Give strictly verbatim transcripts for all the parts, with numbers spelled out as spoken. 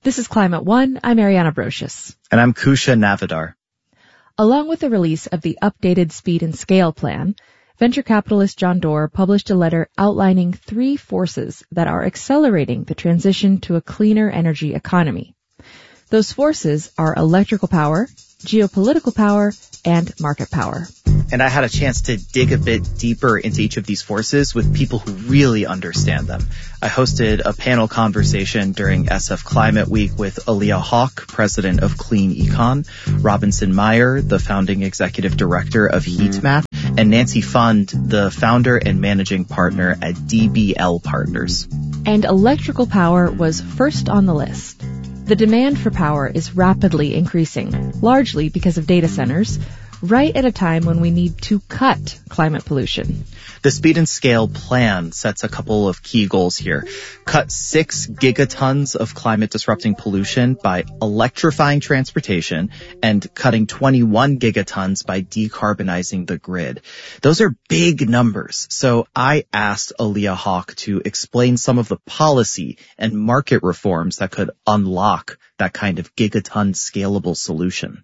This is Climate One. I'm Ariana Brocious. And I'm Kusha Navidar. Along with the release of the updated Speed and Scale plan, venture capitalist John Doerr published a letter outlining three forces that are accelerating the transition to a cleaner energy economy. Those forces are electrical power, geopolitical power, and market power. And I had a chance to dig a bit deeper into each of these forces with people who really understand them. I hosted a panel conversation during S F Climate Week with Aaliyah Hawk, president of Clean Econ, Robinson Meyer, the founding executive director of Heatmap, and Nancy Fund, the founder and managing partner at D B L Partners. And electrical power was first on the list. The demand for power is rapidly increasing, largely because of data centers, right at a time when we need to cut climate pollution. The Speed and Scale plan sets a couple of key goals here. Cut six gigatons of climate-disrupting pollution by electrifying transportation and cutting twenty-one gigatons by decarbonizing the grid. Those are big numbers. So I asked Aaliyah Hawk to explain some of the policy and market reforms that could unlock that kind of gigaton scalable solution.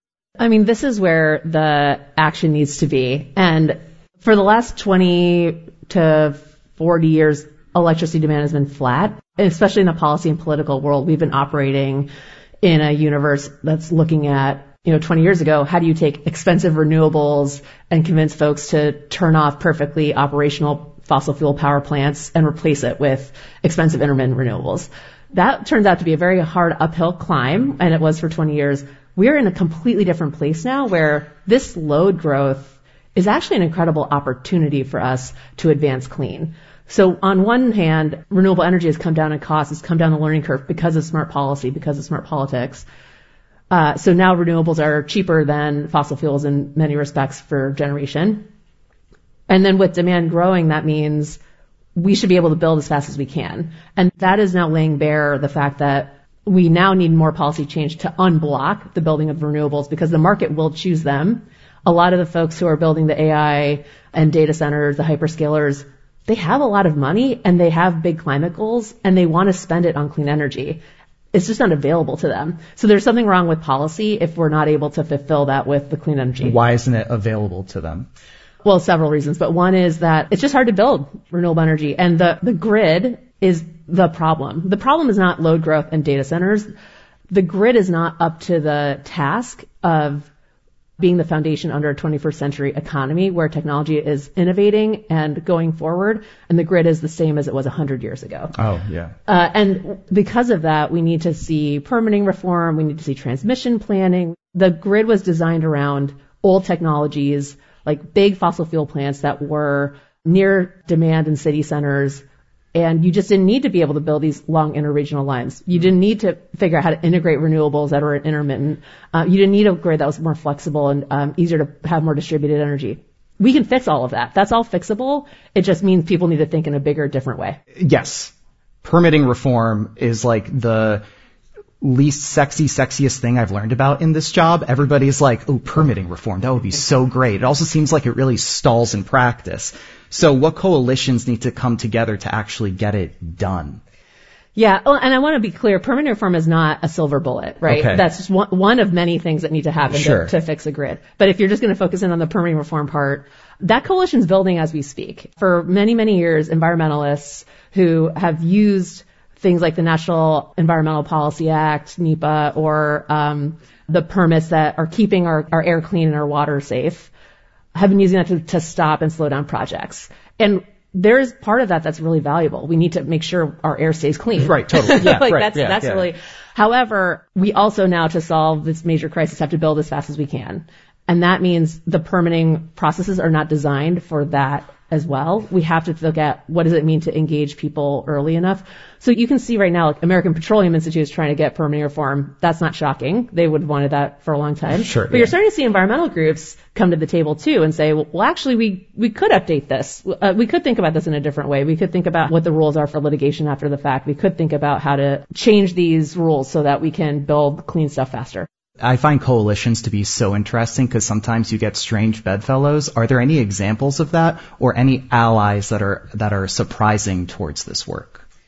I mean, this is where the action needs to be. And for the last twenty to forty years, electricity demand has been flat, especially in the policy and political world. We've been operating in a universe that's looking at, you know, twenty years ago, how do you take expensive renewables and convince folks to turn off perfectly operational fossil fuel power plants and replace it with expensive intermittent renewables? That turns out to be a very hard uphill climb, and it was for twenty years. We're in a completely different place now where this load growth is actually an incredible opportunity for us to advance clean. So on one hand, renewable energy has come down in cost, it's come down the learning curve because of smart policy, because of smart politics. Uh, so now renewables are cheaper than fossil fuels in many respects for generation. And then with demand growing, that means we should be able to build as fast as we can. And that is now laying bare the fact that we now need more policy change to unblock the building of renewables because the market will choose them. A lot of the folks who are building the A I and data centers, the hyperscalers, they have a lot of money and they have big climate goals and they want to spend it on clean energy. It's just not available to them. So there's something wrong with policy if we're not able to fulfill that with the clean energy. Why isn't it available to them? Well, several reasons, but one is that it's just hard to build renewable energy, and the, the grid is the problem. The problem is not load growth and data centers. The grid is not up to the task of being the foundation under a twenty-first century economy where technology is innovating and going forward, and the grid is the same as it was one hundred years ago. Oh, yeah. Uh, and because of that, we need to see permitting reform, we need to see transmission planning. The grid was designed around old technologies, like big fossil fuel plants that were near demand in city centers, and you just didn't need to be able to build these long interregional lines. You didn't need to figure out how to integrate renewables that are intermittent. Uh, you didn't need a grid that was more flexible and um, easier to have more distributed energy. We can fix all of that. That's all fixable. It just means people need to think in a bigger, different way. Yes. Permitting reform is like the least sexy, sexiest thing I've learned about in this job. Everybody's like, oh, permitting reform, that would be so great. It also seems like it really stalls in practice. So what coalitions need to come together to actually get it done? Yeah, well, and I want to be clear, permitting reform is not a silver bullet, right? Okay. That's just one, one of many things that need to happen Sure. to, to fix a grid. But if you're just going to focus in on the permitting reform part, that coalition's building as we speak. For many, many years, environmentalists who have used things like the National Environmental Policy Act, NEPA, or um, the permits that are keeping our, our air clean and our water safe, have been using that to, to stop and slow down projects. And there's part of that that's really valuable. We need to make sure our air stays clean. Right, totally. Yeah, like right, that's yeah, that's yeah. really. However, we also now, to solve this major crisis, have to build as fast as we can. And that means the permitting processes are not designed for that as well. We have to look at what does it mean to engage people early enough. So you can see right now, like American Petroleum Institute is trying to get permitting reform. That's not shocking. They would have wanted that for a long time. Sure, but yeah. you're starting to see environmental groups come to the table too and say, well, well actually, we, we could update this. Uh, we could think about this in a different way. We could think about what the rules are for litigation after the fact. We could think about how to change these rules so that we can build clean stuff faster. I find coalitions to be so interesting because sometimes you get strange bedfellows. Are there any examples of that or any allies that are that are surprising towards this work?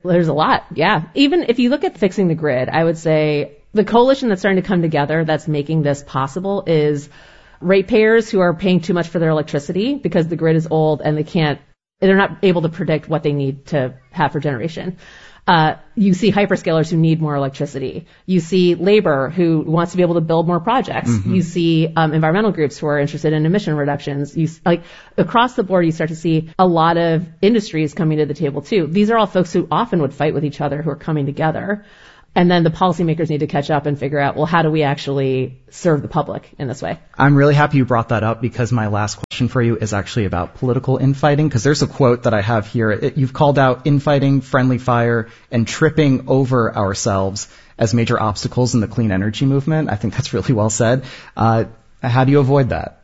There's a lot, yeah. Even if you look at fixing the grid, I would say the coalition that's starting to come together that's making this possible is ratepayers who are paying too much for their electricity because the grid is old and they can't, they're not able to predict what they need to have for generation. Uh, you see hyperscalers who need more electricity. You see labor who wants to be able to build more projects. Mm-hmm. You see um, environmental groups who are interested in emission reductions. You like across the board, you start to see a lot of industries coming to the table too. These are all folks who often would fight with each other who are coming together. And then the policymakers need to catch up and figure out, well, how do we actually serve the public in this way? I'm really happy you brought that up because my last question for you is actually about political infighting, because there's a quote that I have here. It, you've called out infighting, friendly fire, and tripping over ourselves as major obstacles in the clean energy movement. I think that's really well said. Uh, how do you avoid that?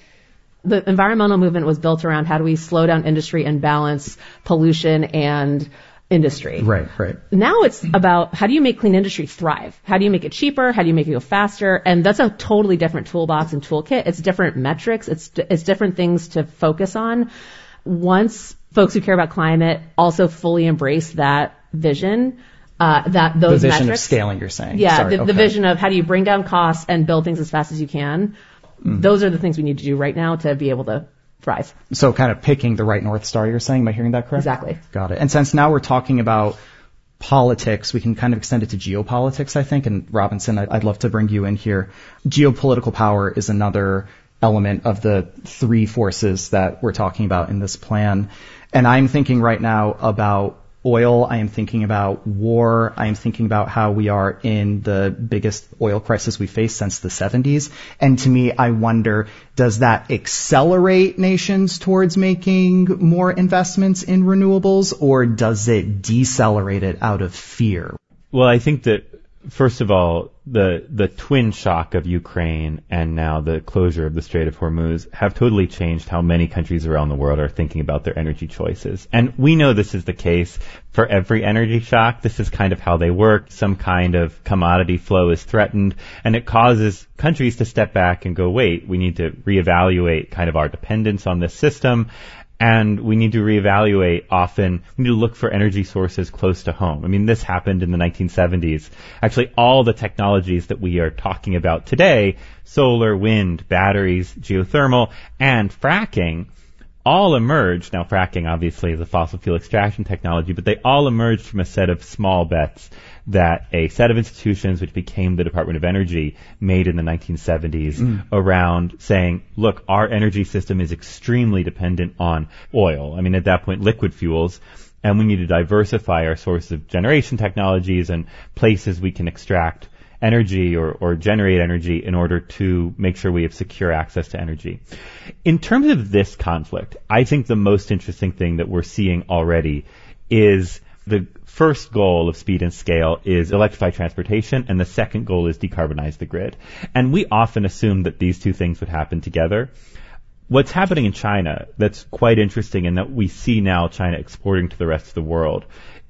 The environmental movement was built around how do we slow down industry and balance pollution and industry. Right, right. Now it's about how do you make clean industry thrive? How do you make it cheaper? How do you make it go faster? And that's a totally different toolbox and toolkit. It's different metrics. It's it's different things to focus on. Once folks who care about climate also fully embrace that vision, uh, that those the vision metrics, of scaling, you're saying. Yeah, Sorry, the, okay. the vision of how do you bring down costs and build things as fast as you can. Mm. Those are the things we need to do right now to be able to thrive. So kind of picking the right North Star, you're saying? Am I hearing that correct? Exactly. Got it. And since now we're talking about politics, we can kind of extend it to geopolitics, I think. And Robinson, I'd love to bring you in here. Geopolitical power is another element of the three forces that we're talking about in this plan. And I'm thinking right now about oil. I am thinking about war. I am thinking about how we are in the biggest oil crisis we faced since the seventies. And to me, I wonder, does that accelerate nations towards making more investments in renewables, or does it decelerate it out of fear? Well, I think that, first of all, the the twin shock of Ukraine and now the closure of the Strait of Hormuz have totally changed how many countries around the world are thinking about their energy choices. And we know this is the case for every energy shock. This is kind of how they work. Some kind of commodity flow is threatened, and it causes countries to step back and go, wait, we need to reevaluate kind of our dependence on this system. And we need to reevaluate often, we need to look for energy sources close to home. I mean, this happened in the nineteen seventies. Actually, all the technologies that we are talking about today, solar, wind, batteries, geothermal, and fracking, all emerged. Now, fracking obviously is a fossil fuel extraction technology, but they all emerged from a set of small bets that a set of institutions, which became the Department of Energy, made in the nineteen seventies mm. around saying, look, our energy system is extremely dependent on oil. I mean, at that point, liquid fuels, and we need to diversify our sources of generation technologies and places we can extract energy or, or generate energy in order to make sure we have secure access to energy. In terms of this conflict, I think the most interesting thing that we're seeing already is the first goal of speed and scale is electrify transportation, and the second goal is decarbonize the grid. And we often assume that these two things would happen together. What's happening in China that's quite interesting and that we see now China exporting to the rest of the world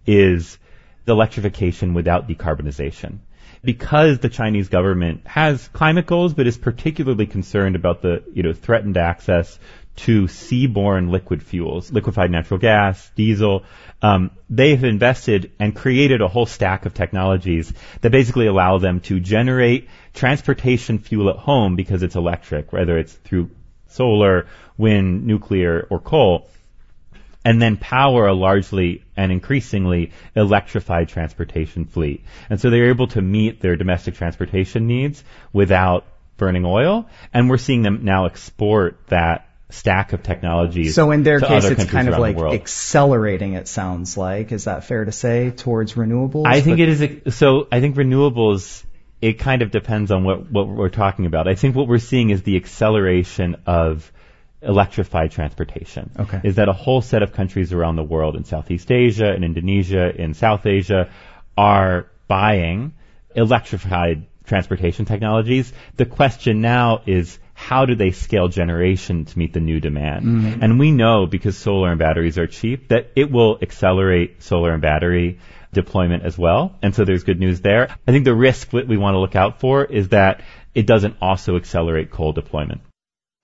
is the electrification without decarbonization. Because the Chinese government has climate goals, but is particularly concerned about the, you know, threatened access to seaborne liquid fuels, liquefied natural gas, diesel. Um, they've invested and created a whole stack of technologies that basically allow them to generate transportation fuel at home because it's electric, whether it's through solar, wind, nuclear, or coal, and then power a largely and increasingly electrified transportation fleet. And so they're able to meet their domestic transportation needs without burning oil, and we're seeing them now export that stack of technologies. So in their to case, other it's kind of like accelerating, it sounds like. Is that fair to say, towards renewables? I think but it is. So I think renewables, it kind of depends on what, what we're talking about. I think what we're seeing is the acceleration of electrified transportation. Okay. Is that a whole set of countries around the world, in Southeast Asia, in Indonesia, in South Asia, are buying electrified transportation technologies. The question now is, how do they scale generation to meet the new demand? Mm-hmm. And we know, because solar and batteries are cheap, that it will accelerate solar and battery deployment as well. And so there's good news there. I think the risk that we want to look out for is that it doesn't also accelerate coal deployment.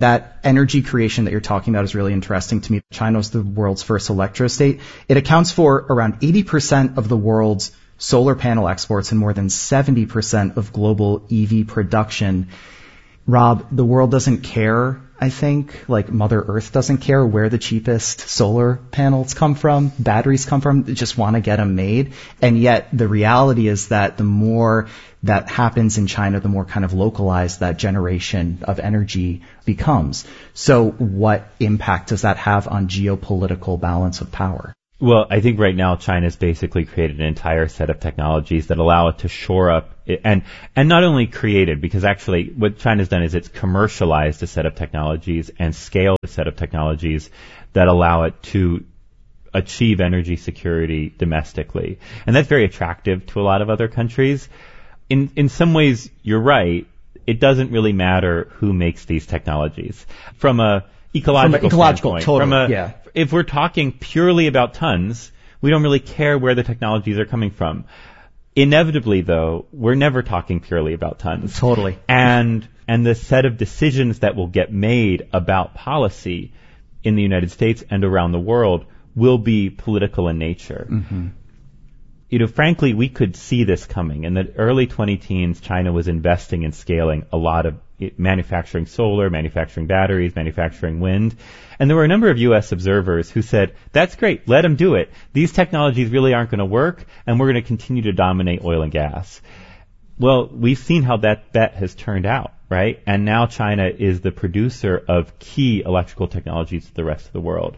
That energy creation that you're talking about is really interesting to me. China was the world's first electrostate. It accounts for around eighty percent of the world's solar panel exports and more than seventy percent of global E V production. Rob, the world doesn't care, I think, like Mother Earth doesn't care where the cheapest solar panels come from, batteries come from, they just want to get them made. And yet the reality is that the more that happens in China, the more kind of localized that generation of energy becomes. So what impact does that have on geopolitical balance of power? Well, I think right now China's basically created an entire set of technologies that allow it to shore up and and not only created, because actually what China's done is it's commercialized a set of technologies and scaled a set of technologies that allow it to achieve energy security domestically. And that's very attractive to a lot of other countries. In in some ways, you're right. It doesn't really matter who makes these technologies. From a ecological, from an ecological standpoint, totally, from a, yeah. If we're talking purely about tons, we don't really care where the technologies are coming from. Inevitably, though, we're never talking purely about tons. Totally. And and the set of decisions that will get made about policy in the United States and around the world will be political in nature. Mm-hmm. You know, frankly, we could see this coming. In the early twenty teens, China was investing and scaling a lot of it, manufacturing solar, manufacturing batteries, manufacturing wind. And there were a number of U S observers who said, that's great, let them do it. These technologies really aren't going to work, and we're going to continue to dominate oil and gas. Well, we've seen how that bet has turned out, right? And now China is the producer of key electrical technologies to the rest of the world.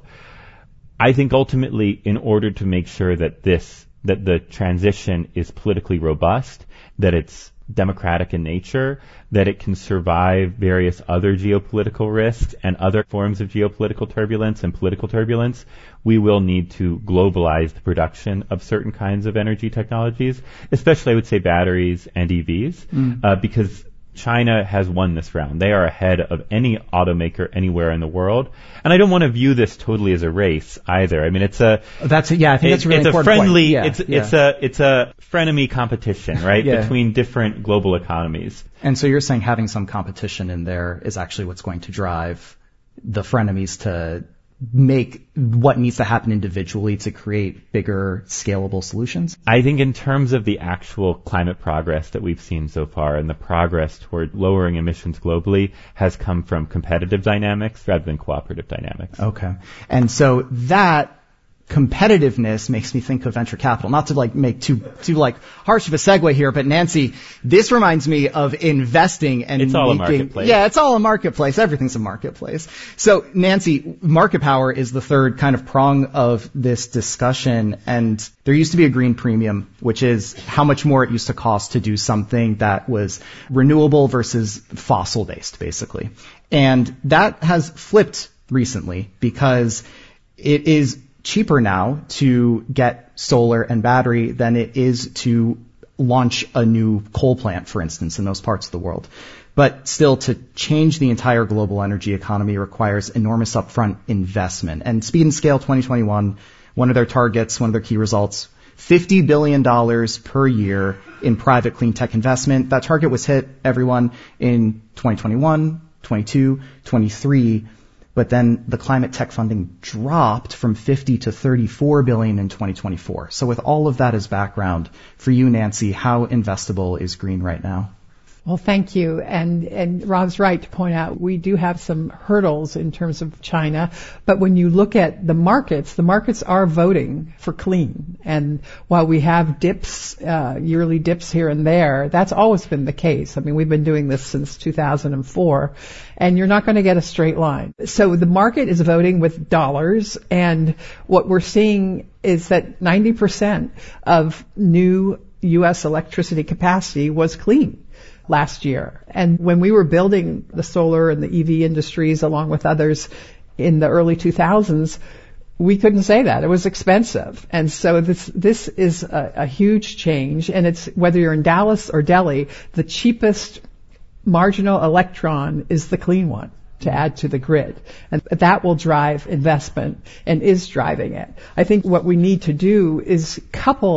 I think ultimately, in order to make sure that this that the transition is politically robust, that it's democratic in nature, that it can survive various other geopolitical risks and other forms of geopolitical turbulence and political turbulence, we will need to globalize the production of certain kinds of energy technologies, especially I would say batteries and E Vs, mm. uh, because China has won this round. They are ahead of any automaker anywhere in the world. And I don't want to view this totally as a race either. I mean, it's a, that's a, yeah, I think that's a really it's important a friendly, point. Yeah, it's, yeah. it's a, it's a frenemy competition, right? yeah. Between different global economies. And so you're saying having some competition in there is actually what's going to drive the frenemies to make what needs to happen individually to create bigger, scalable solutions? I think in terms of the actual climate progress that we've seen so far and the progress toward lowering emissions globally has come from competitive dynamics rather than cooperative dynamics. Okay. And so that competitiveness makes me think of venture capital. Not to like make too too like harsh of a segue here, but Nancy, this reminds me of investing and it's making, all a marketplace. Yeah, it's all a marketplace. Everything's a marketplace. So Nancy, market power is the third kind of prong of this discussion, and there used to be a green premium, which is how much more it used to cost to do something that was renewable versus fossil based, basically. And that has flipped recently because it is cheaper now to get solar and battery than it is to launch a new coal plant, for instance, in those parts of the world. But still, to change the entire global energy economy requires enormous upfront investment. And Speed and Scale twenty twenty-one, one of their targets, one of their key results, fifty billion dollars per year in private clean tech investment. That target was hit, everyone, in twenty twenty-one, twenty-two, twenty-three. But then the climate tech funding dropped from fifty to thirty-four billion in twenty twenty-four. So with all of that as background, for you, Nancy, how investable is green right now? Well, thank you. And, and Rob's right to point out we do have some hurdles in terms of China. But when you look at the markets, the markets are voting for clean. And while we have dips, uh, yearly dips here and there, that's always been the case. I mean, we've been doing this since two thousand four, and you're not going to get a straight line. So the market is voting with dollars, and what we're seeing is that ninety percent of new U S electricity capacity was clean last year. And when we were building the solar and the E V industries along with others in the early two thousands, we couldn't say that. It was expensive. And so this this is a, a huge change. And it's whether you're in Dallas or Delhi, the cheapest marginal electron is the clean one to add to the grid. And that will drive investment and is driving it. I think what we need to do is couple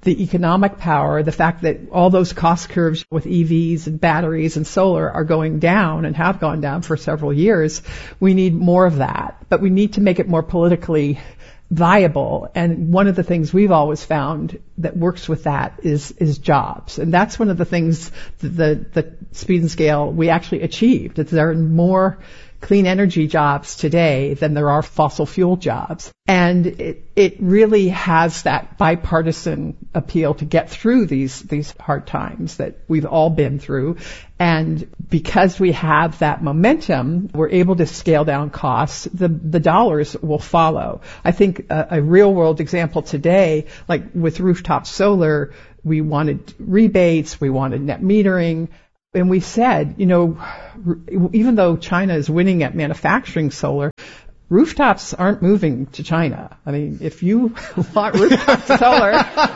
the economic power, the fact that all those cost curves with E Vs and batteries and solar are going down and have gone down for several years. We need more of that, but we need to make it more politically viable. And one of the things we've always found that works with that is is jobs. And that's one of the things that the, the speed and scale we actually achieved. That there are more clean energy jobs today than there are fossil fuel jobs. And it, it really has that bipartisan appeal to get through these, these hard times that we've all been through. And because we have that momentum, we're able to scale down costs. The, the dollars will follow. I think a, a real world example today, like with rooftop solar, we wanted rebates, we wanted net metering. And we said, you know, even though China is winning at manufacturing solar, rooftops aren't moving to China. I mean, if you want rooftop solar,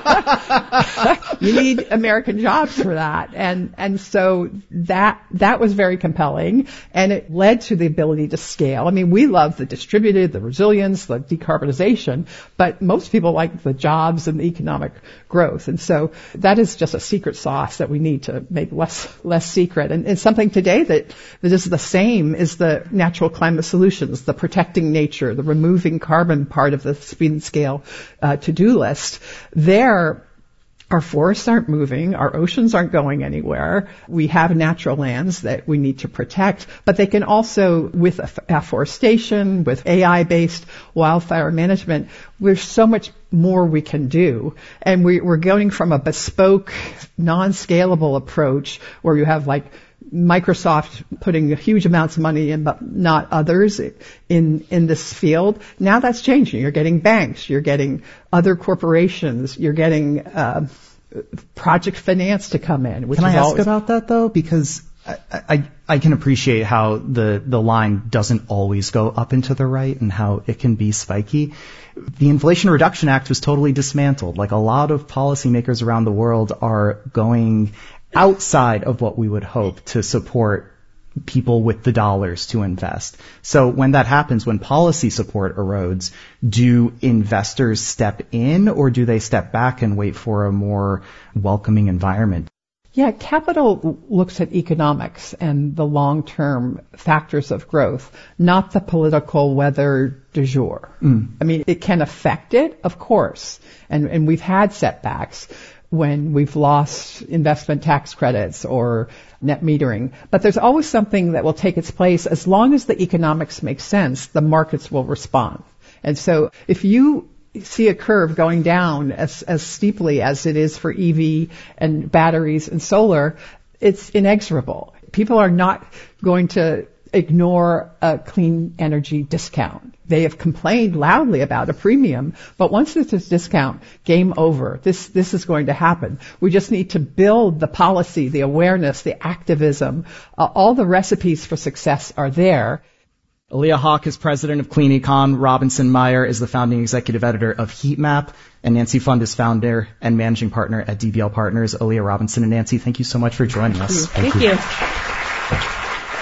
you need American jobs for that. And, and so that, that was very compelling, and it led to the ability to scale. I mean, we love the distributed, the resilience, the decarbonization, but most people like the jobs and the economic growth. And so that is just a secret sauce that we need to make less, less secret. And it's something today that, that is the same is the natural climate solutions, the protecting nature, the removing carbon part of the speed and scale uh, to-do list. There, our forests aren't moving, our oceans aren't going anywhere. We have natural lands that we need to protect, but they can also, with afforestation, with A I-based wildfire management, there's so much more we can do. And we, we're going from a bespoke, non-scalable approach where you have like Microsoft putting huge amounts of money in, but not others in, in this field. Now that's changing. You're getting banks, you're getting other corporations, you're getting, uh, project finance to come in. Which Can is I ask always about that though? Because I, I, I can appreciate how the, the line doesn't always go up and to the right and how it can be spiky. The Inflation Reduction Act was totally dismantled. Like a lot of policymakers around the world are going outside of what we would hope to support people with the dollars to invest. So when that happens, when policy support erodes, do investors step in or do they step back and wait for a more welcoming environment? Yeah, capital looks at economics and the long-term factors of growth, not the political weather du jour. Mm. I mean, it can affect it, of course, and, and we've had setbacks when we've lost investment tax credits or net metering. But there's always something that will take its place. As long as the economics make sense, the markets will respond. And so if you see a curve going down as, as steeply as it is for E V and batteries and solar, it's inexorable. People are not going to ignore a clean energy discount. They have complained loudly about a premium, but once there's a discount, game over. This, this is going to happen. We just need to build the policy, the awareness, the activism. Uh, all the recipes for success are there. Aaliyah Hawk is president of Clean Econ. Robinson Meyer is the founding executive editor of Heatmap. And Nancy Fund is founder and managing partner at D B L Partners. Aaliyah, Robinson, and Nancy, thank you so much for joining us. Thank you. Thank you.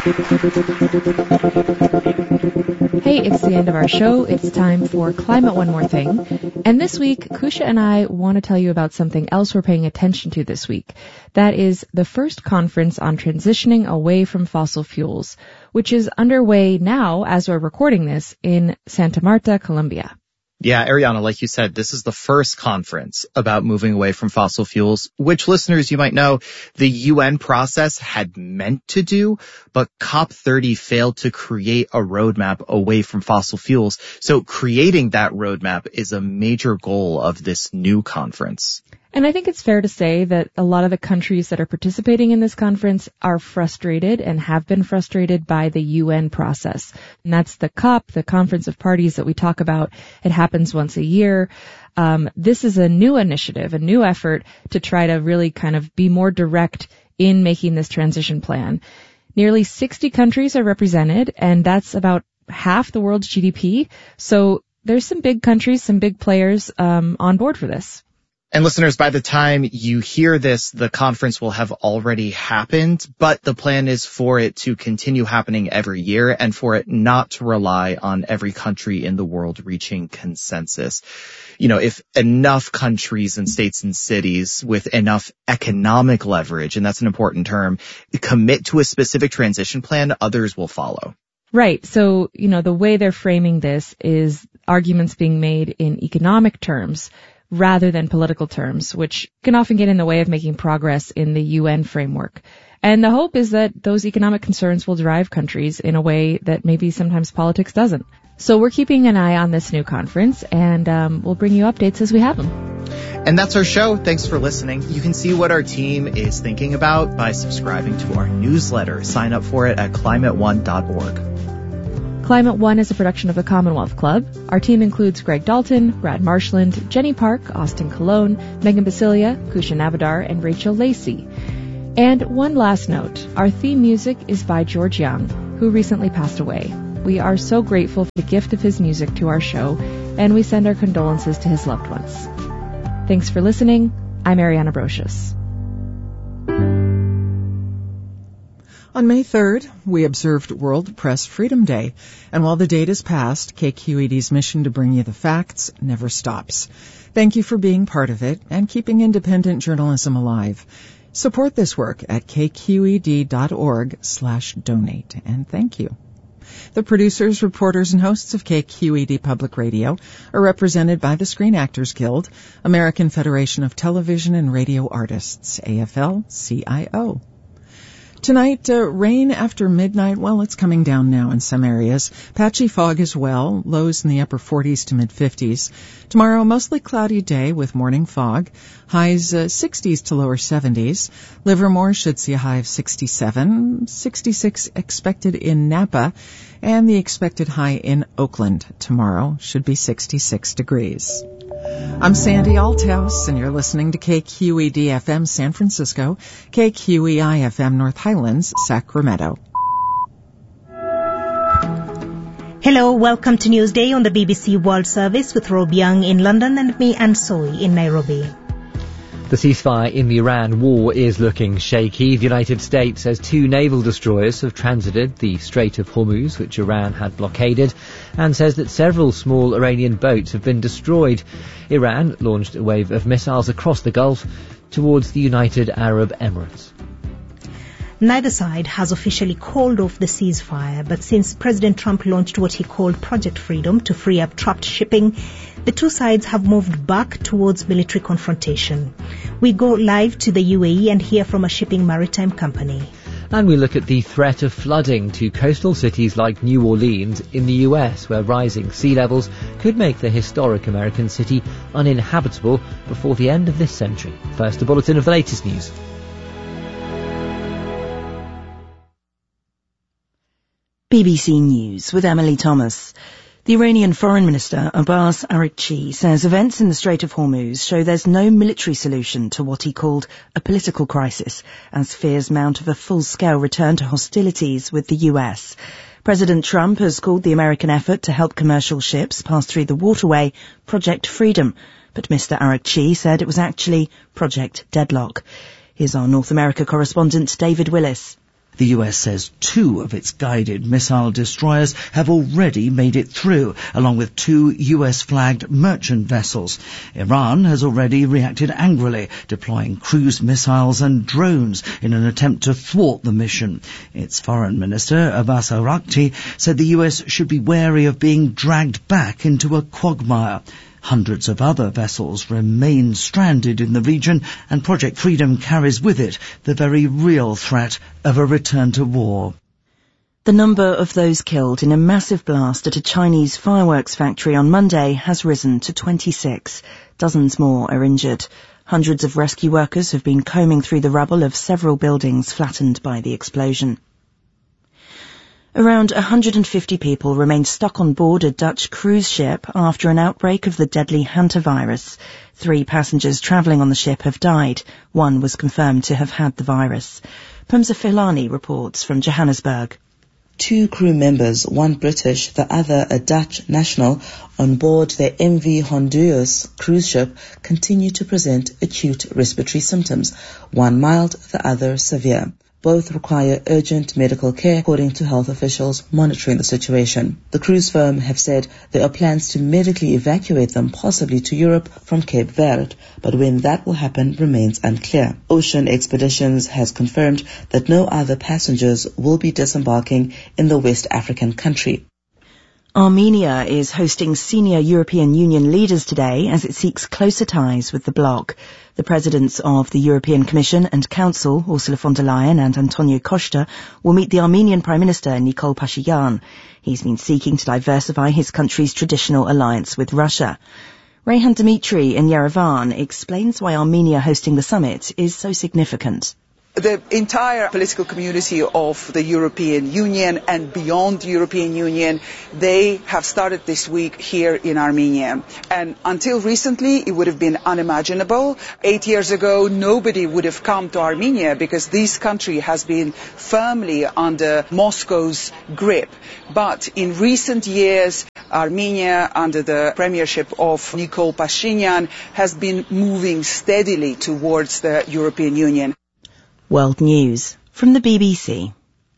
Hey, it's the end of our show. It's time for Climate One More Thing. And this week, Kusha and I want to tell you about something else we're paying attention to this week. That is the first conference on transitioning away from fossil fuels, which is underway now as we're recording this in Santa Marta, Colombia. Yeah, Ariana, like you said, this is the first conference about moving away from fossil fuels, which listeners, you might know, the U N process had meant to do, but COP thirty failed to create a roadmap away from fossil fuels. So creating that roadmap is a major goal of this new conference. And I think it's fair to say that a lot of the countries that are participating in this conference are frustrated and have been frustrated by the U N process. And that's the COP, the Conference of Parties that we talk about. It happens once a year. Um, this is a new initiative, a new effort to try to really kind of be more direct in making this transition plan. Nearly sixty countries are represented, and that's about half the world's G D P. So there's some big countries, some big players um, on board for this. And listeners, by the time you hear this, the conference will have already happened, but the plan is for it to continue happening every year and for it not to rely on every country in the world reaching consensus. You know, if enough countries and states and cities with enough economic leverage, and that's an important term, commit to a specific transition plan, others will follow. Right. So, you know, the way they're framing this is arguments being made in economic terms rather than political terms, which can often get in the way of making progress in the U N framework. And the hope is that those economic concerns will drive countries in a way that maybe sometimes politics doesn't. So we're keeping an eye on this new conference, and um, we'll bring you updates as we have them. And that's our show. Thanks for listening. You can see what our team is thinking about by subscribing to our newsletter. Sign up for it at climate one dot org. Climate One is a production of the Commonwealth Club. Our team includes Greg Dalton, Brad Marshland, Jenny Park, Austin Colon, Megan Basilia, Kusha Navadar, and Rachel Lacey. And one last note, our theme music is by George Young, who recently passed away. We are so grateful for the gift of his music to our show, and we send our condolences to his loved ones. Thanks for listening. I'm Ariana Brocious. On May third, we observed World Press Freedom Day, and while the date has passed, K Q E D's mission to bring you the facts never stops. Thank you for being part of it and keeping independent journalism alive. Support this work at kqed.org slash donate, and thank you. The producers, reporters, and hosts of K Q E D Public Radio are represented by the Screen Actors Guild, American Federation of Television and Radio Artists, A F L C I O. Tonight, uh, rain after midnight. Well, it's coming down now in some areas. Patchy fog as well, lows in the upper forties to mid-fifties. Tomorrow, mostly cloudy day with morning fog. Highs uh, sixties to lower seventies. Livermore should see a high of sixty-seven. sixty-six expected in Napa. And the expected high in Oakland tomorrow should be sixty-six degrees. I'm Sandy Althouse, and you're listening to K Q E D F M San Francisco, K Q E I F M North Highlands, Sacramento. Hello, welcome to Newsday on the B B C World Service with Rob Young in London and me, Anne Soy, in Nairobi. The ceasefire in the Iran war is looking shaky. The United States says two naval destroyers have transited the Strait of Hormuz, which Iran had blockaded, and says that several small Iranian boats have been destroyed. Iran launched a wave of missiles across the Gulf towards the United Arab Emirates. Neither side has officially called off the ceasefire, but since President Trump launched what he called Project Freedom to free up trapped shipping, the two sides have moved back towards military confrontation. We go live to the U A E and hear from a shipping maritime company. And we look at the threat of flooding to coastal cities like New Orleans in the U S, where rising sea levels could make the historic American city uninhabitable before the end of this century. First, a bulletin of the latest news. B B C News with Emily Thomas. The Iranian Foreign Minister Abbas Araghchi says events in the Strait of Hormuz show there's no military solution to what he called a political crisis, as fears mount of a full-scale return to hostilities with the U S. President Trump has called the American effort to help commercial ships pass through the waterway Project Freedom, but Mister Araghchi said it was actually Project Deadlock. Here's our North America correspondent David Willis. The U S says two of its guided missile destroyers have already made it through, along with two U S-flagged merchant vessels. Iran has already reacted angrily, deploying cruise missiles and drones in an attempt to thwart the mission. Its foreign minister, Abbas Araghchi, said the U S should be wary of being dragged back into a quagmire. Hundreds of other vessels remain stranded in the region, and Project Freedom carries with it the very real threat of a return to war. The number of those killed in a massive blast at a Chinese fireworks factory on Monday has risen to twenty-six. Dozens more are injured. Hundreds of rescue workers have been combing through the rubble of several buildings flattened by the explosion. Around one hundred fifty people remain stuck on board a Dutch cruise ship after an outbreak of the deadly hantavirus. Three passengers travelling on the ship have died. One was confirmed to have had the virus. Pumza Filani reports from Johannesburg. Two crew members, one British, the other a Dutch national, on board the M V Honduras cruise ship continue to present acute respiratory symptoms, one mild, the other severe. Both require urgent medical care, according to health officials monitoring the situation. The cruise firm have said there are plans to medically evacuate them, possibly to Europe from Cape Verde, but when that will happen remains unclear. Ocean Expeditions has confirmed that no other passengers will be disembarking in the West African country. Armenia is hosting senior European Union leaders today as it seeks closer ties with the bloc. The presidents of the European Commission and Council, Ursula von der Leyen and Antonio Costa, will meet the Armenian Prime Minister Nikol Pashinyan. He's been seeking to diversify his country's traditional alliance with Russia. Rayhan Dmitry in Yerevan explains why Armenia hosting the summit is so significant. The entire political community of the European Union and beyond the European Union, they have started this week here in Armenia. And until recently, it would have been unimaginable. Eight years ago, nobody would have come to Armenia because this country has been firmly under Moscow's grip. But in recent years, Armenia, under the premiership of Nikol Pashinyan, has been moving steadily towards the European Union. World News from the B B C.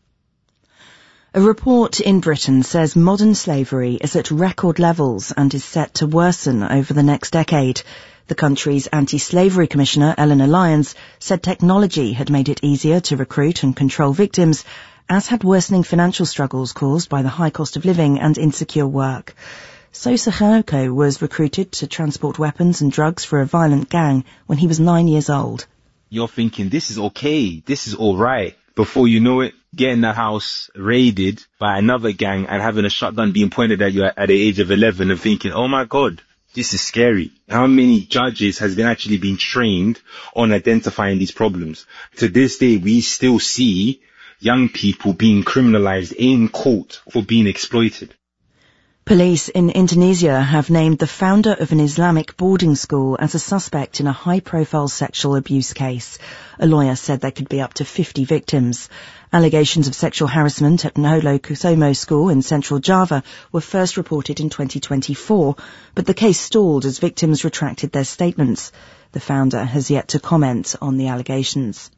A report in Britain says modern slavery is at record levels and is set to worsen over the next decade. The country's anti-slavery commissioner, Eleanor Lyons, said technology had made it easier to recruit and control victims, as had worsening financial struggles caused by the high cost of living and insecure work. Sosa Hanoko was recruited to transport weapons and drugs for a violent gang when he was nine years old. You're thinking, this is okay, this is alright. Before you know it, getting the house raided by another gang and having a shotgun being pointed at you at the age of eleven and thinking, oh my God, this is scary. How many judges has been actually been trained on identifying these problems? To this day, we still see young people being criminalized in court for being exploited. Police in Indonesia have named the founder of an Islamic boarding school as a suspect in a high-profile sexual abuse case. A lawyer said there could be up to fifty victims. Allegations of sexual harassment at Nholo Kusumo School in central Java were first reported in twenty twenty-four, but the case stalled as victims retracted their statements. The founder has yet to comment on the allegations.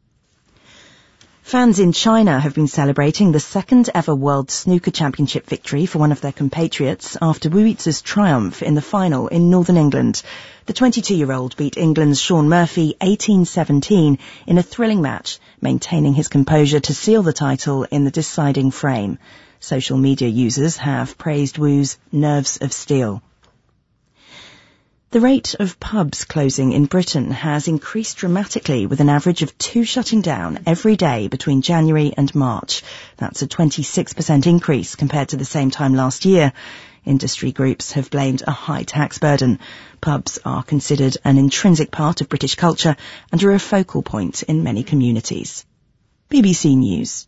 Fans in China have been celebrating the second ever World Snooker Championship victory for one of their compatriots after Wu Yizu's triumph in the final in Northern England. The twenty-two-year-old beat England's Shaun Murphy eighteen seventeen in a thrilling match, maintaining his composure to seal the title in the deciding frame. Social media users have praised Wu's nerves of steel. The rate of pubs closing in Britain has increased dramatically, with an average of two shutting down every day between January and March. That's a twenty-six percent increase compared to the same time last year. Industry groups have blamed a high tax burden. Pubs are considered an intrinsic part of British culture and are a focal point in many communities. B B C News.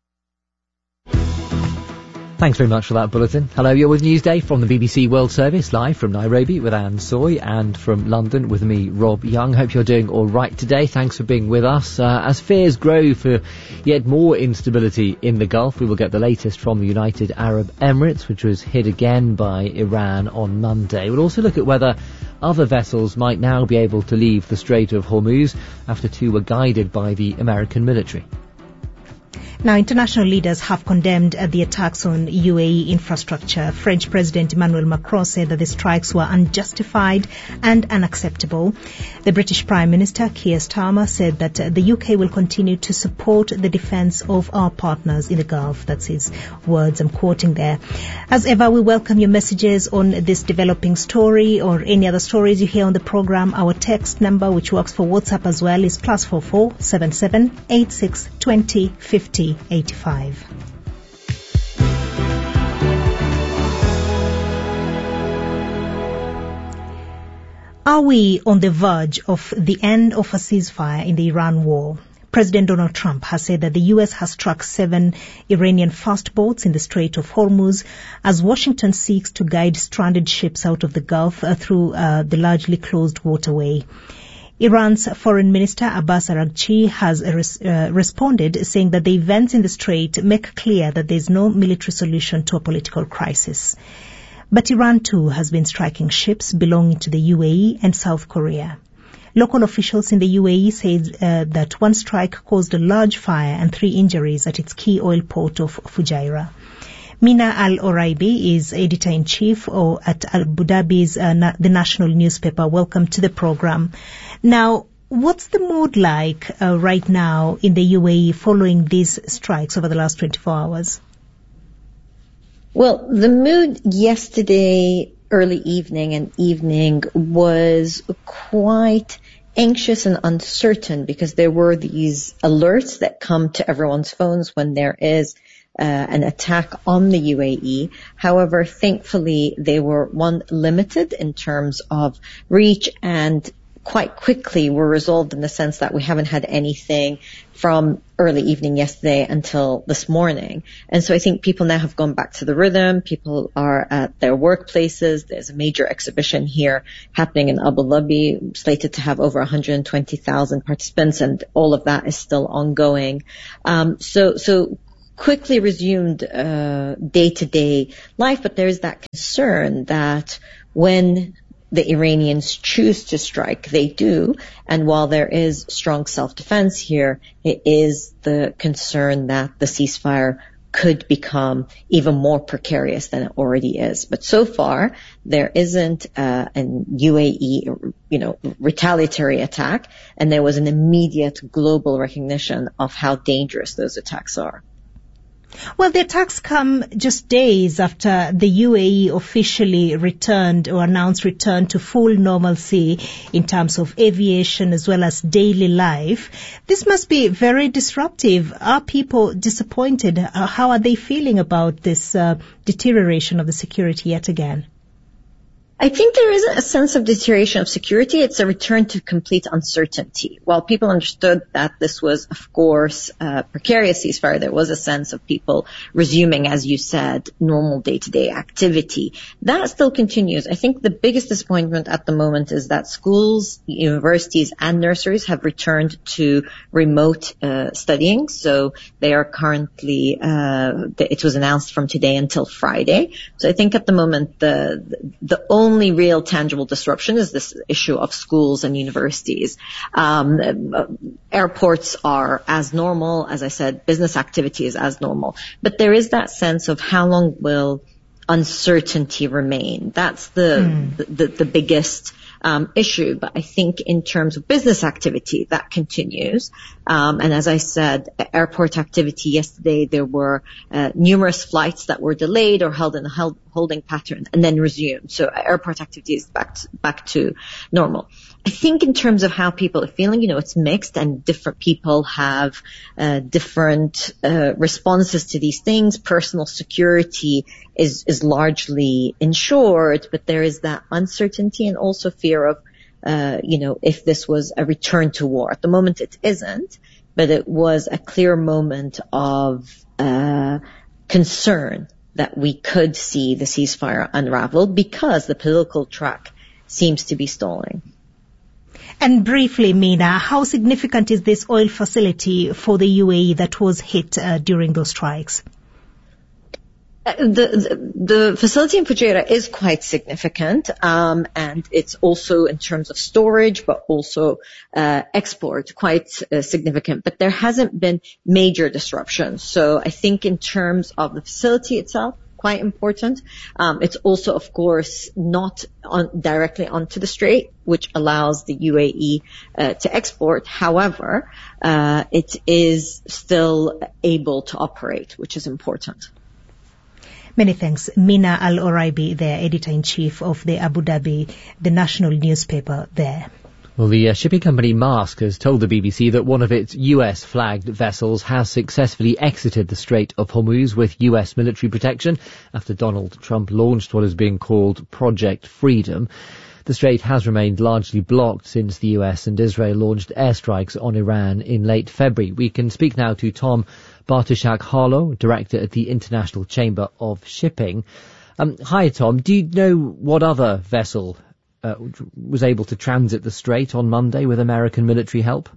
Thanks very much for that bulletin. Hello, you're with Newsday from the B B C World Service, live from Nairobi with Anne Soy, and from London with me, Rob Young. Hope you're doing all right today. Thanks for being with us. Uh, as fears grow for yet more instability in the Gulf, we will get the latest from the United Arab Emirates, which was hit again by Iran on Monday. We'll also look at whether other vessels might now be able to leave the Strait of Hormuz after two were guided by the American military. Now, international leaders have condemned uh, the attacks on U A E infrastructure. French President Emmanuel Macron said that the strikes were unjustified and unacceptable. The British Prime Minister, Keir Starmer, said that uh, the U K will continue to support the defence of our partners in the Gulf. That's his words, I'm quoting there. As ever, we welcome your messages on this developing story or any other stories you hear on the programme. Our text number, which works for WhatsApp as well, is plus four four seven seven eight six twenty fifty eighty-five. Are we on the verge of the end of a ceasefire in the Iran war? President Donald Trump has said that the U S has struck seven Iranian fast boats in the Strait of Hormuz as Washington seeks to guide stranded ships out of the Gulf uh, through uh, the largely closed waterway. Iran's Foreign Minister Abbas Araghchi has res- uh, responded, saying that the events in the Strait make clear that there is no military solution to a political crisis. But Iran too has been striking ships belonging to the U A E and South Korea. Local officials in the U A E said uh, that one strike caused a large fire and three injuries at its key oil port of Fujairah. Mina Al-Oraibi is editor-in-chief at Abu Dhabi's uh, na- the national newspaper. Welcome to the program. Now, what's the mood like uh, right now in the U A E following these strikes over the last twenty-four hours? Well, the mood yesterday, early evening and evening, was quite anxious and uncertain because there were these alerts that come to everyone's phones when there is uh, an attack on the U A E. However, thankfully, they were, one, limited in terms of reach and quite quickly were resolved in the sense that we haven't had anything from early evening yesterday until this morning. And so I think people now have gone back to the rhythm. People are at their workplaces. There's a major exhibition here happening in Abu Dhabi, slated to have over one hundred twenty thousand participants, and all of that is still ongoing. Um, so, so quickly resumed uh, day-to-day life, but there is that concern that when the Iranians choose to strike, they do. And while there is strong self-defense here, it is the concern that the ceasefire could become even more precarious than it already is. But so far, there isn't uh, an U A E, you know, retaliatory attack, and there was an immediate global recognition of how dangerous those attacks are. Well, the attacks come just days after the U A E officially returned or announced return to full normalcy in terms of aviation as well as daily life. This must be very disruptive. Are people disappointed? How are they feeling about this uh, deterioration of the security yet again? I think there is a sense of deterioration of security. It's a return to complete uncertainty. While people understood that this was, of course, a precarious ceasefire, there was a sense of people resuming, as you said, normal day-to-day activity. That still continues. I think the biggest disappointment at the moment is that schools, universities, and nurseries have returned to remote uh, studying. So they are currently, uh, it was announced from today until Friday. So I think at the moment the, the only only real tangible disruption is this issue of schools and universities. Um, airports are as normal. As I said, business activity is as normal. But there is that sense of how long will uncertainty remain. That's the, mm. the, the, the biggest Um, issue, but I think in terms of business activity, that continues. Um, and as I said, airport activity yesterday, there were uh, numerous flights that were delayed or held in a held, holding pattern and then resumed. So airport activity is back to, back to normal. I think in terms of how people are feeling, you know, it's mixed and different people have uh, different uh, responses to these things. Personal security is, is largely ensured, but there is that uncertainty and also fear of, uh, you know, if this was a return to war. At the moment it isn't, but it was a clear moment of uh, concern that we could see the ceasefire unravel because the political track seems to be stalling. And briefly, Mina, how significant is this oil facility for the U A E that was hit uh, during those strikes? Uh, the, the the facility in Fujairah is quite significant, um, and it's also in terms of storage, but also uh, export, quite uh, significant. But there hasn't been major disruptions. So I think in terms of the facility itself, quite important. Um, it's also, of course, not on, directly onto the strait, which allows the U A E uh, to export. However, uh, it is still able to operate, which is important. Many thanks. Mina Al-Oraibi there, editor-in-chief of the Abu Dhabi, the national newspaper there. Well, the uh, shipping company Maersk has told the B B C that one of its U S-flagged vessels has successfully exited the Strait of Hormuz with U S military protection after Donald Trump launched what is being called Project Freedom. The strait has remained largely blocked since the U S and Israel launched airstrikes on Iran in late February. We can speak now to Tom Bartoshak-Harlow, director at the International Chamber of Shipping. Um, hi, Tom. Do you know what other vessel uh, was able to transit the strait on Monday with American military help?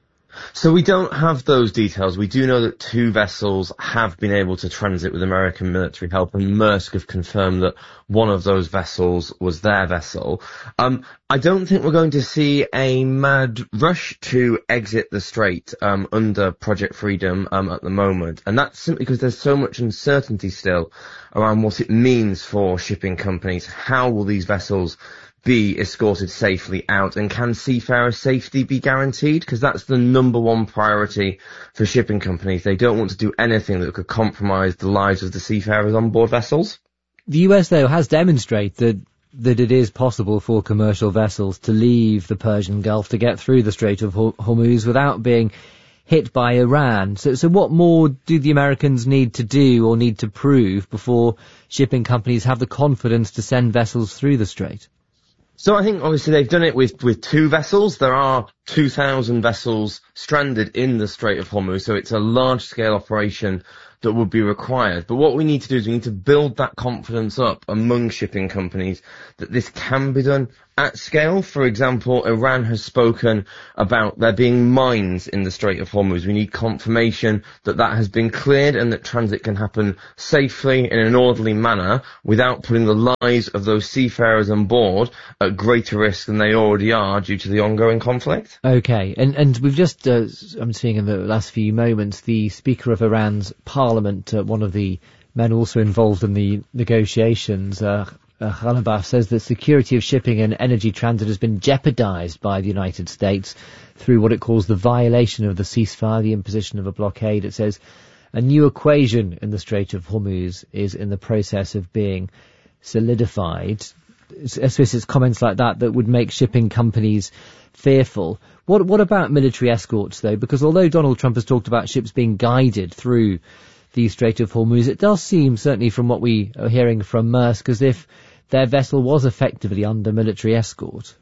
So we don't have those details. We do know that two vessels have been able to transit with American military help, and Maersk have confirmed that one of those vessels was their vessel. Um, I don't think we're going to see a mad rush to exit the strait um, under Project Freedom um, at the moment, and that's simply because there's so much uncertainty still around what it means for shipping companies. How will these vessels be escorted safely out, and can seafarer safety be guaranteed? Because that's the number one priority for shipping companies. They don't want to do anything that could compromise the lives of the seafarers on board vessels. The U S, though, has demonstrated that it is possible for commercial vessels to leave the Persian Gulf to get through the Strait of Hormuz without being hit by Iran. So, so what more do the Americans need to do or need to prove before shipping companies have the confidence to send vessels through the strait? So I think obviously they've done it with, with two vessels. There are two thousand vessels stranded in the Strait of Hormuz, so it's a large-scale operation that would be required. But what we need to do is we need to build that confidence up among shipping companies that this can be done at scale. For example, Iran has spoken about there being mines in the Strait of Hormuz. We need confirmation that that has been cleared and that transit can happen safely in an orderly manner without putting the lives of those seafarers on board at greater risk than they already are due to the ongoing conflict. Okay, and and we've just, uh, I'm seeing in the last few moments, the Speaker of Iran's Parliament, uh, one of the men also involved in the negotiations, uh, Uh, Ghalibaf, says that security of shipping and energy transit has been jeopardized by the United States through what it calls the violation of the ceasefire, the imposition of a blockade. It says a new equation in the Strait of Hormuz is in the process of being solidified. It's, I suppose it's comments like that that would make shipping companies fearful. What, what about military escorts, though? Because although Donald Trump has talked about ships being guided through the Strait of Hormuz, it does seem, certainly from what we are hearing from Maersk, as if their vessel was effectively under military escort.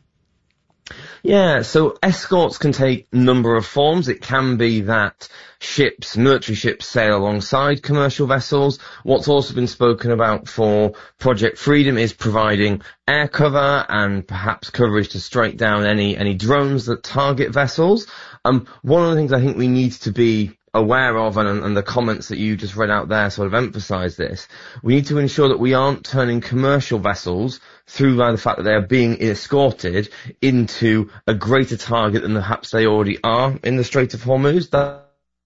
Yeah, so escorts can take a number of forms. It can be that ships, military ships, sail alongside commercial vessels. What's also been spoken about for Project Freedom is providing air cover and perhaps coverage to strike down any, any drones that target vessels. Um, one of the things I think we need to be aware of, and, and the comments that you just read out there sort of emphasise this, we need to ensure that we aren't turning commercial vessels, through by the fact that they are being escorted, into a greater target than perhaps they already are in the Strait of Hormuz. That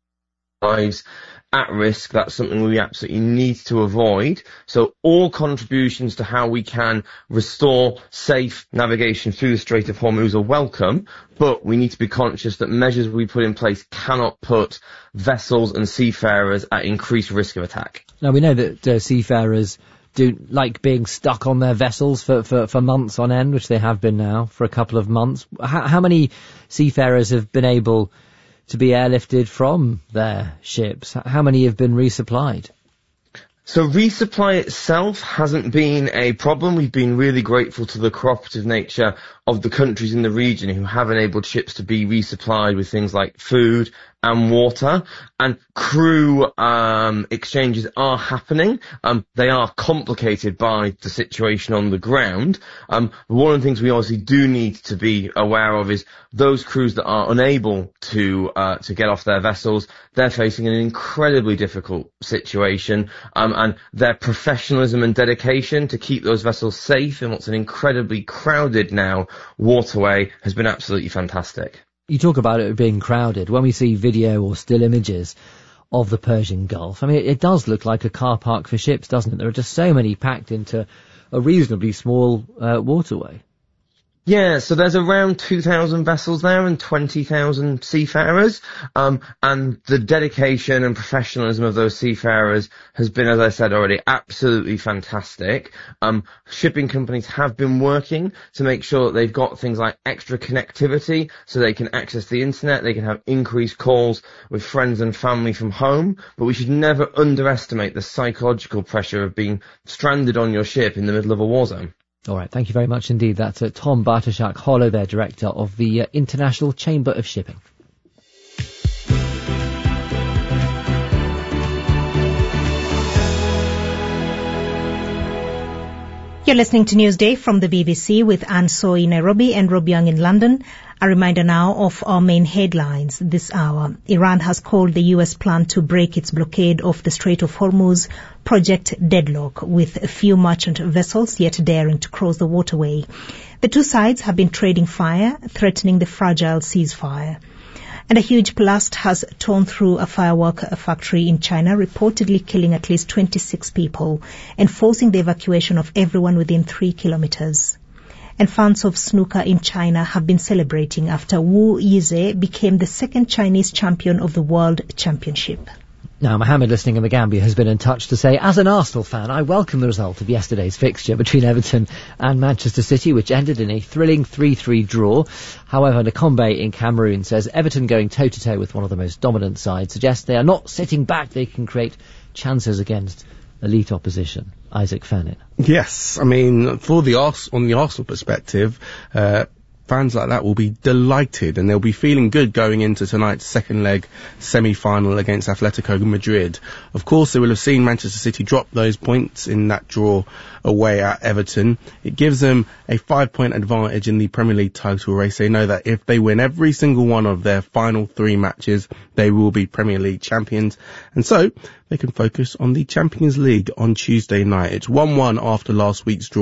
lives at risk. That's something we absolutely need to avoid. So all contributions to how we can restore safe navigation through the Strait of Hormuz are welcome, but we need to be conscious that measures we put in place cannot put vessels and seafarers at increased risk of attack. Now, we know that uh, seafarers do like being stuck on their vessels for, for, for months on end, which they have been now for a couple of months. How, how many seafarers have been able to be airlifted from their ships? How many have been resupplied? So resupply itself hasn't been a problem. We've been really grateful to the cooperative nature of the countries in the region who have enabled ships to be resupplied with things like food and water, and crew um, exchanges are happening. Um, they are complicated by the situation on the ground. Um, one of the things we obviously do need to be aware of is those crews that are unable to uh, to get off their vessels. They're facing an incredibly difficult situation, um, and their professionalism and dedication to keep those vessels safe in what's an incredibly crowded now waterway has been absolutely fantastic. You talk about it being crowded. When we see video or still images of the Persian Gulf, I mean, it, it does look like a car park for ships, doesn't it? There are just so many packed into a reasonably small uh, waterway. Yeah, so there's around two thousand vessels there and twenty thousand seafarers, um, and the dedication and professionalism of those seafarers has been, as I said already, absolutely fantastic. Um, shipping companies have been working to make sure that they've got things like extra connectivity so they can access the internet, they can have increased calls with friends and family from home, but we should never underestimate the psychological pressure of being stranded on your ship in the middle of a war zone. All right, thank you very much indeed. That's uh, Tom Bartoszak-Hollow, their director of the uh, International Chamber of Shipping. You're listening to Newsday from the B B C with Anne Soy in Nairobi and Rob Young in London. A reminder now of our main headlines this hour. Iran has called the U S plan to break its blockade of the Strait of Hormuz Project Deadlock, with a few merchant vessels yet daring to cross the waterway. The two sides have been trading fire, threatening the fragile ceasefire. And a huge blast has torn through a firework factory in China, reportedly killing at least twenty-six people and forcing the evacuation of everyone within three kilometers. And fans of snooker in China have been celebrating after Wu Yize became the second Chinese champion of the World Championship. Now, Mohammed, listening in the Gambia, has been in touch to say, as an Arsenal fan, I welcome the result of yesterday's fixture between Everton and Manchester City, which ended in a thrilling three three draw. However, Nakombe in Cameroon says Everton going toe-to-toe with one of the most dominant sides suggests they are not sitting back. They can create chances against elite opposition. Isaac Fannin. Yes, I mean, for the Ars- on the Arsenal perspective, uh, fans like that will be delighted, and they'll be feeling good going into tonight's second leg semi-final against Atletico Madrid. Of course, they will have seen Manchester City drop those points in that draw away at Everton. It gives them a five-point advantage in the Premier League title race. They know that if they win every single one of their final three matches, they will be Premier League champions. And so, they can focus on the Champions League on Tuesday night. It's one one after last week's draw